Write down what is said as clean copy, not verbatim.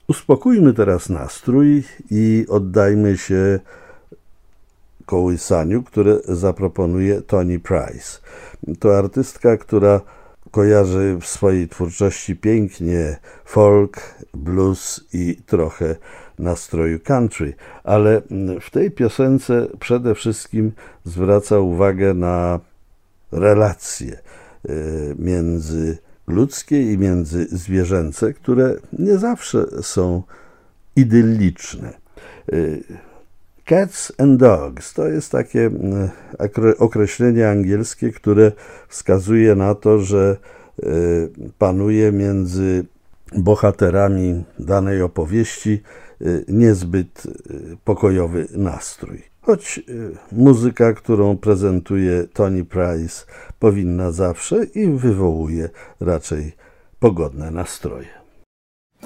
Uspokójmy teraz nastrój i oddajmy się kołysaniu, które zaproponuje Toni Price. To artystka, która kojarzy w swojej twórczości pięknie folk, blues i trochę nastroju country, ale w tej piosence przede wszystkim zwraca uwagę na relacje międzyludzkie i międzyzwierzęce, które nie zawsze są idylliczne. Cats and dogs to jest takie określenie angielskie, które wskazuje na to, że panuje między bohaterami danej opowieści niezbyt pokojowy nastrój. Choć muzyka, którą prezentuje Toni Price, powinna zawsze i wywołuje raczej pogodne nastroje.